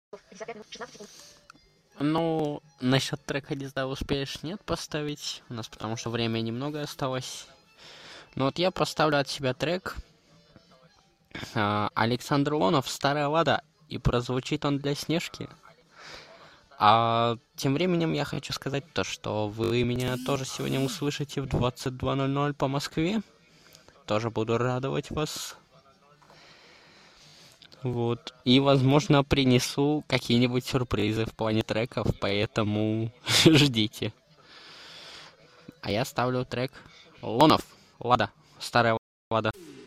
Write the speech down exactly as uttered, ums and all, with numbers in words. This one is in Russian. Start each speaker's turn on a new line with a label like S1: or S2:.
S1: Ну, насчет трека, не знаю, успеешь, нет, поставить у нас, потому что время немного осталось. Но вот я поставлю от себя трек а, Александр Лонов «Старая Лада», и прозвучит он для Снежки. А тем временем я хочу сказать то, что вы меня тоже сегодня услышите в двадцать два ноль ноль по Москве. Тоже буду радовать вас. Вот. И, возможно, принесу какие-нибудь сюрпризы в плане треков, поэтому ждите. А я ставлю трек Лонов, Лада, старая Лада.